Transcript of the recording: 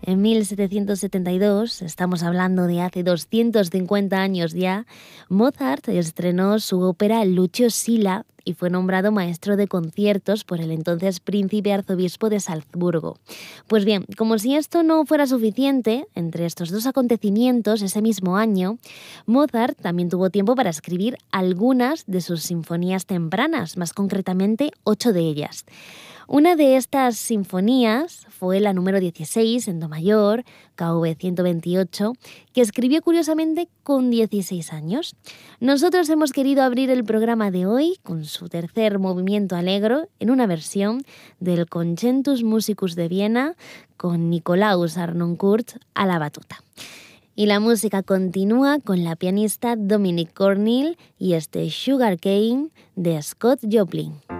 En 1772, estamos hablando de hace 250 años ya, Mozart estrenó su ópera Lucio Silla y fue nombrado maestro de conciertos por el entonces príncipe arzobispo de Salzburgo. Pues bien, como si esto no fuera suficiente, entre estos dos acontecimientos ese mismo año, Mozart también tuvo tiempo para escribir algunas de sus sinfonías tempranas, más concretamente 8 de ellas. Una de estas sinfonías fue la número 16 en do mayor, KV 128, que escribió curiosamente con 16 años. Nosotros hemos querido abrir el programa de hoy con su tercer movimiento allegro en una versión del Concentus Musicus de Viena con Nikolaus Harnoncourt a la batuta. Y la música continúa con la pianista Dominique Cornell y este Sugar Cane de Scott Joplin.